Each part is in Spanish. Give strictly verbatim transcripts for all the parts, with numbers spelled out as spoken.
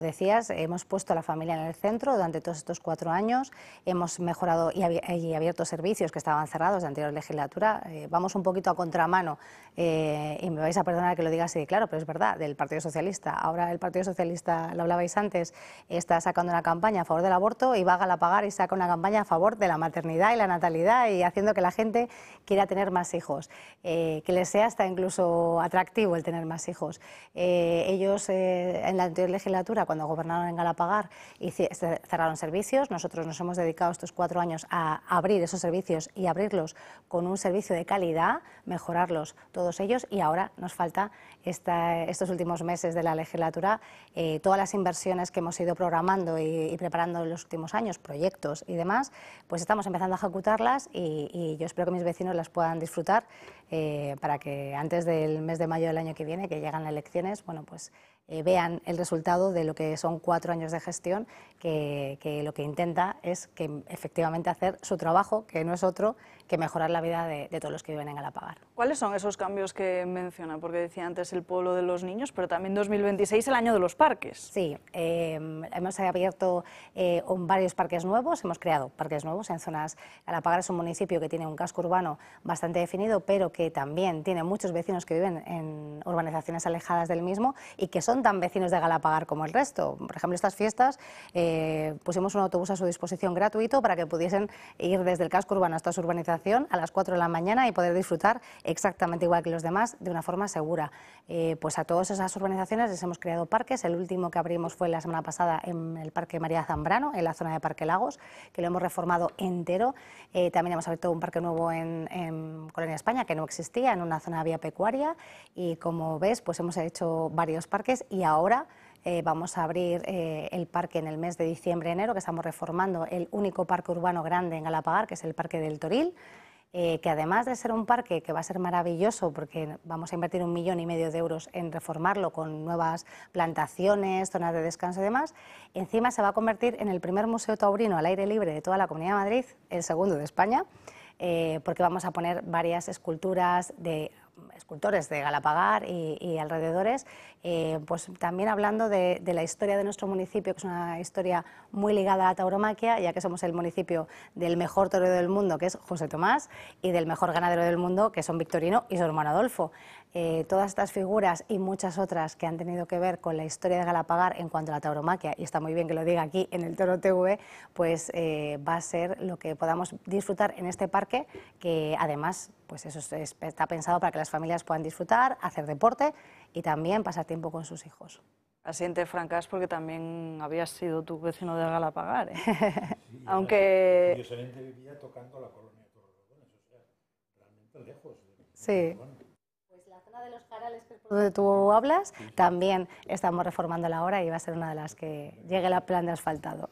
Decías, hemos puesto a la familia en el centro durante todos estos cuatro años, hemos mejorado y, y abierto servicios que estaban cerrados de la anterior legislatura. Eh, vamos un poquito a contramano, eh, y me vais a perdonar que lo diga así de claro, pero es verdad, del Partido Socialista. Ahora el Partido Socialista, lo hablabais antes, está sacando una campaña a favor del aborto y va a Galapagar y saca una campaña a favor de la maternidad y la natalidad y haciendo que la gente quiera tener más hijos, eh, que les sea hasta incluso atractivo el tener más hijos. Eh, ellos eh, en la anterior legislatura, cuando gobernaron en Galapagar y cerraron servicios, nosotros nos hemos dedicado estos cuatro años a abrir esos servicios y abrirlos con un servicio de calidad, mejorarlos todos ellos, y ahora nos falta esta, estos últimos meses de la legislatura, eh, todas las inversiones que hemos ido programando y, y preparando en los últimos años, proyectos y demás, pues estamos empezando a ejecutarlas y, y yo espero que mis vecinos las puedan disfrutar, eh, para que antes del mes de mayo del año que viene, que llegan las elecciones, bueno, pues eh, vean el resultado de lo que son cuatro años de gestión, que, que lo que intenta es que efectivamente hacer su trabajo, que no es otro que mejorar la vida de, de todos los que viven en Galapagar. ¿Cuáles son esos cambios que menciona? Porque decía antes el pueblo de los niños, pero también dos mil veintiséis el año de los parques. Sí, eh, hemos abierto eh, un, varios parques nuevos, hemos creado parques nuevos en zonas. Galapagar es un municipio que tiene un casco urbano bastante definido, pero que también tiene muchos vecinos que viven en urbanizaciones alejadas del mismo y que son tan vecinos de Galapagar como el resto. Por ejemplo, estas fiestas eh, pusimos un autobús a su disposición gratuito para que pudiesen ir desde el casco urbano hasta su urbanización a las cuatro de la mañana y poder disfrutar exactamente igual que los demás de una forma segura. Eh, pues a todas esas urbanizaciones les hemos creado parques. El último que abrimos fue la semana pasada en el Parque María Zambrano, en la zona de Parque Lagos, que lo hemos reformado entero. Eh, también hemos abierto un parque nuevo en, en Colonia España, que no existía, en una zona de vía pecuaria, y como ves, pues hemos hecho varios parques y ahora Eh, vamos a abrir eh, el parque en el mes de diciembre-enero, que estamos reformando el único parque urbano grande en Galapagar, que es el Parque del Toril, eh, que además de ser un parque que va a ser maravilloso, porque vamos a invertir un millón y medio de euros en reformarlo con nuevas plantaciones, zonas de descanso y demás, encima se va a convertir en el primer museo taurino al aire libre de toda la Comunidad de Madrid, el segundo de España, eh, porque vamos a poner varias esculturas de escultores de Galapagar y, y alrededores, eh, pues también hablando de, de la historia de nuestro municipio, que es una historia muy ligada a la tauromaquia, ya que somos el municipio del mejor torero del mundo, que es José Tomás, y del mejor ganadero del mundo, que son Victorino y su hermano Adolfo. Eh, todas estas figuras y muchas otras que han tenido que ver con la historia de Galapagar en cuanto a la tauromaquia, y está muy bien que lo diga aquí en el Toro T V, pues eh, va a ser lo que podamos disfrutar en este parque, que además pues eso es, está pensado para que las familias puedan disfrutar, hacer deporte y también pasar tiempo con sus hijos. Asiente Francas, porque también habías sido tu vecino de Galapagar, ¿eh? Sí, aunque curiosamente vivía tocando la colonia de Torrelodones, o sea, realmente lejos. Sí. Pues la zona de los Jarales, que es por donde tú hablas, sí, también estamos reformándola ahora y va a ser una de las que llegue el plan de asfaltado.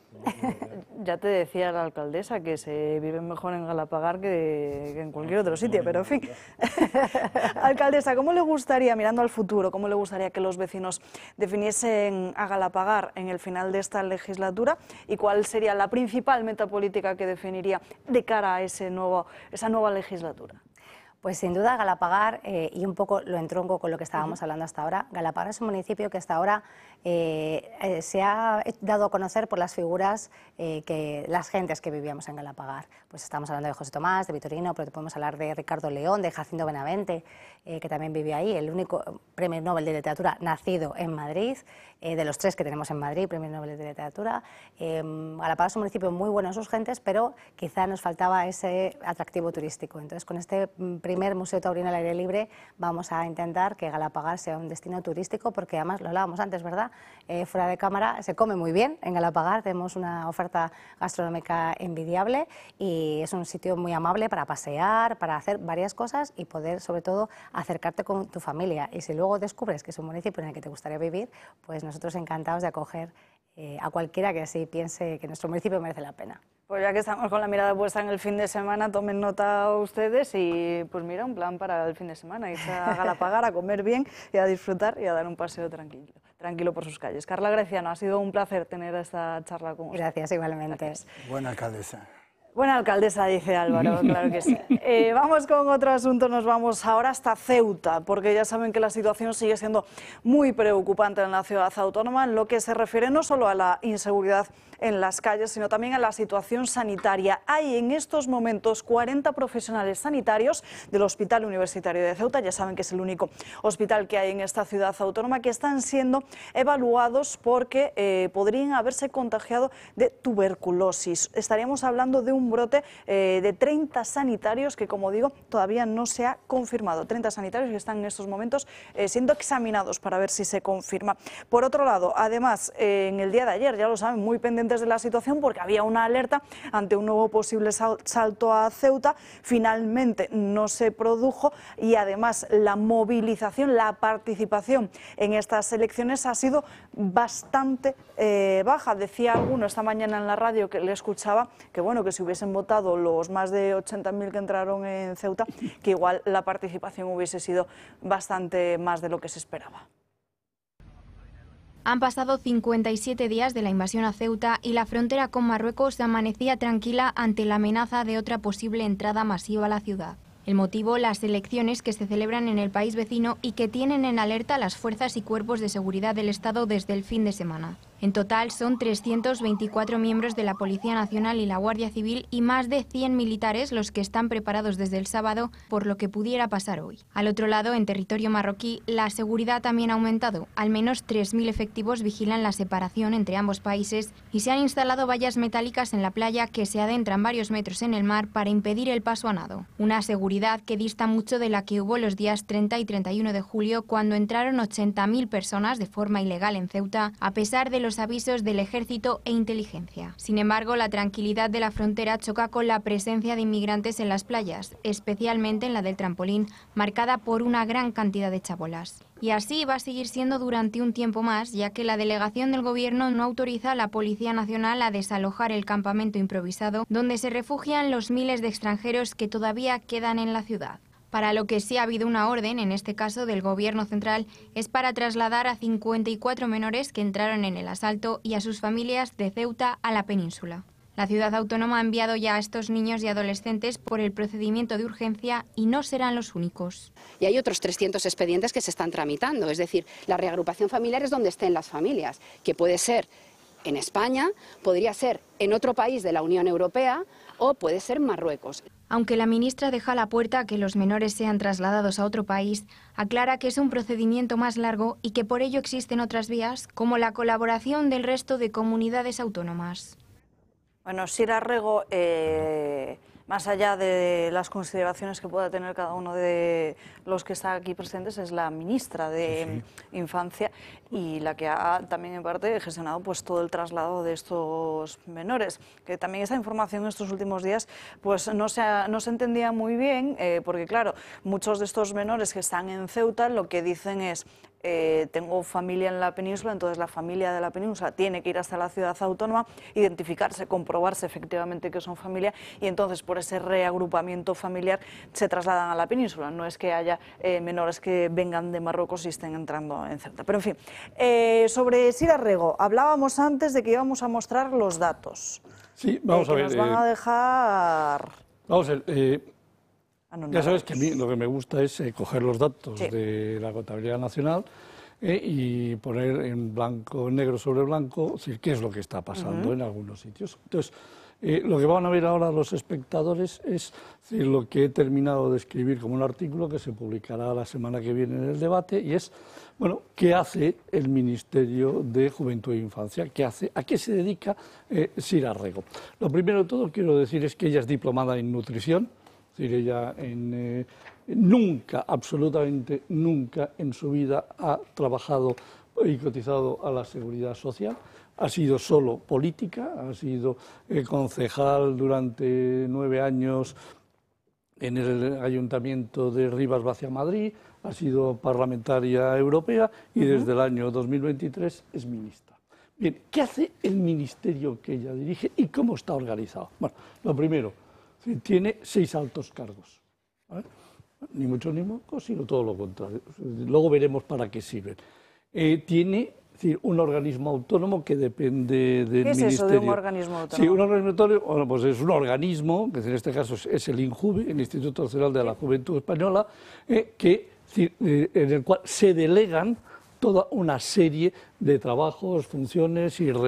Ya te decía la alcaldesa que se vive mejor en Galapagar que, que en cualquier otro sitio, pero en fin. Alcaldesa, ¿cómo le gustaría, mirando al futuro, cómo le gustaría que los vecinos definiesen a Galapagar en el final de esta legislatura y cuál sería la principal meta política que definiría de cara a ese nuevo, esa nueva legislatura? Pues sin duda Galapagar, eh, y un poco lo entronco con lo que estábamos uh-huh. hablando hasta ahora, Galapagar es un municipio que hasta ahora eh, eh, se ha dado a conocer por las figuras, eh, que las gentes que vivíamos en Galapagar. Pues estamos hablando de José Tomás, de Victorino, pero podemos hablar de Ricardo León, de Jacinto Benavente, eh, que también vivía ahí, el único premio Nobel de Literatura nacido en Madrid, eh, de los tres que tenemos en Madrid, premio Nobel de Literatura. Eh, Galapagar es un municipio muy bueno en sus gentes, pero quizá nos faltaba ese atractivo turístico. Entonces, con este primer Museo Taurino al aire libre vamos a intentar que Galapagar sea un destino turístico, porque además, lo hablábamos antes, ¿verdad? Eh, fuera de cámara, se come muy bien en Galapagar, tenemos una oferta gastronómica envidiable y es un sitio muy amable para pasear, para hacer varias cosas y poder, sobre todo, acercarte con tu familia. Y si luego descubres que es un municipio en el que te gustaría vivir, pues nosotros encantados de acoger eh, a cualquiera que así piense que nuestro municipio merece la pena. Pues ya que estamos con la mirada puesta en el fin de semana, tomen nota ustedes y pues mira, un plan para el fin de semana, irse a Galapagar a comer bien y a disfrutar y a dar un paseo tranquilo, tranquilo por sus calles. Carla Greciano, ha sido un placer tener esta charla con usted. Gracias, igualmente. Gracias. Buena alcaldesa. Buena alcaldesa, dice Álvaro, claro que sí. Eh, vamos con otro asunto, nos vamos ahora hasta Ceuta, porque ya saben que la situación sigue siendo muy preocupante en la ciudad autónoma, en lo que se refiere no solo a la inseguridad en las calles, sino también a la situación sanitaria. Hay en estos momentos cuarenta profesionales sanitarios del Hospital Universitario de Ceuta, ya saben que es el único hospital que hay en esta ciudad autónoma, que están siendo evaluados porque eh, podrían haberse contagiado de tuberculosis. Estaríamos hablando de un brote eh, de treinta sanitarios que, como digo, todavía no se ha confirmado. treinta sanitarios que están en estos momentos eh, siendo examinados para ver si se confirma. Por otro lado, además, eh, en el día de ayer, ya lo saben, muy pendientes de la situación porque había una alerta ante un nuevo posible salto a Ceuta. Finalmente no se produjo y además la movilización, la participación en estas elecciones ha sido bastante eh, baja. Decía alguno esta mañana en la radio que le escuchaba que bueno, que si hubiesen votado los más de ochenta mil que entraron en Ceuta, que igual la participación hubiese sido bastante más de lo que se esperaba. Han pasado cincuenta y siete días de la invasión a Ceuta y la frontera con Marruecos amanecía tranquila ante la amenaza de otra posible entrada masiva a la ciudad. El motivo, las elecciones que se celebran en el país vecino y que tienen en alerta a las fuerzas y cuerpos de seguridad del Estado desde el fin de semana. En total son trescientos veinticuatro miembros de la Policía Nacional y la Guardia Civil y más de cien militares los que están preparados desde el sábado por lo que pudiera pasar hoy. Al otro lado, en territorio marroquí, la seguridad también ha aumentado. Al menos tres mil efectivos vigilan la separación entre ambos países y se han instalado vallas metálicas en la playa que se adentran varios metros en el mar para impedir el paso a nado. Una seguridad que dista mucho de la que hubo los días treinta y treinta y uno de julio, cuando entraron ochenta mil personas de forma ilegal en Ceuta, a pesar de los avisos del ejército e inteligencia. Sin embargo, la tranquilidad de la frontera choca con la presencia de inmigrantes en las playas, especialmente en la del Trampolín, marcada por una gran cantidad de chabolas. Y así va a seguir siendo durante un tiempo más, ya que la delegación del Gobierno no autoriza a la Policía Nacional a desalojar el campamento improvisado donde se refugian los miles de extranjeros que todavía quedan en la ciudad. Para lo que sí ha habido una orden, en este caso del Gobierno central, es para trasladar a cincuenta y cuatro menores que entraron en el asalto y a sus familias de Ceuta a la península. La ciudad autónoma ha enviado ya a estos niños y adolescentes por el procedimiento de urgencia y no serán los únicos. Y hay otros trescientos expedientes que se están tramitando, es decir, la reagrupación familiar es donde estén las familias, que puede ser en España, podría ser en otro país de la Unión Europea o puede ser Marruecos. Aunque la ministra deja a la puerta a que los menores sean trasladados a otro país, aclara que es un procedimiento más largo y que por ello existen otras vías, como la colaboración del resto de comunidades autónomas. Bueno, Sira Rego, eh, más allá de las consideraciones que pueda tener cada uno de los que están aquí presentes, es la ministra de sí, sí. Infancia y la que ha también en parte gestionado pues todo el traslado de estos menores, que también esa información en estos últimos días pues no se, ha, no se entendía muy bien, eh, porque claro, muchos de estos menores que están en Ceuta lo que dicen es Eh, tengo familia en la península, entonces la familia de la península tiene que ir hasta la ciudad autónoma, identificarse, comprobarse efectivamente que son familia y entonces por ese reagrupamiento familiar se trasladan a la península. No es que haya eh, menores que vengan de Marruecos y estén entrando en Ceuta. Pero en fin, eh, sobre Sira Rego, hablábamos antes de que íbamos a mostrar los datos. Sí, vamos eh, a que ver. Nos van eh, a dejar... Vamos a ver. Eh, Ah, no, ya no, sabes que a mí lo que me gusta es eh, coger los datos sí. de la contabilidad nacional eh, y poner en blanco, negro sobre blanco, decir, qué es lo que está pasando uh-huh. en algunos sitios. Entonces, eh, lo que van a ver ahora los espectadores es decir, lo que he terminado de escribir como un artículo que se publicará la semana que viene en el debate y es, bueno, ¿qué hace el Ministerio de Juventud e Infancia? ¿Qué hace? ¿A qué se dedica eh, Sira Rego? Lo primero de todo quiero decir es que ella es diplomada en nutrición. Es decir, ella en, eh, nunca, absolutamente nunca en su vida ha trabajado y cotizado a la seguridad social, ha sido solo política, ha sido eh, concejal durante nueve años en el Ayuntamiento de Rivas Vacia Madrid, ha sido parlamentaria europea y uh-huh. desde el año dos mil veintitrés es ministra. Bien, ¿qué hace el ministerio que ella dirige y cómo está organizado? Bueno, lo primero, tiene seis altos cargos, ¿vale? Ni mucho ni poco, sino todo lo contrario. Luego veremos para qué sirven. Eh, tiene decir, un organismo autónomo que depende del ¿Qué es Ministerio. eso de un organismo autónomo? Sí, un organismo autónomo, bueno, pues es un organismo, que en este caso es el INJUVE, el Instituto Nacional de la Juventud Española, eh, que, eh, en el cual se delegan toda una serie de trabajos, funciones y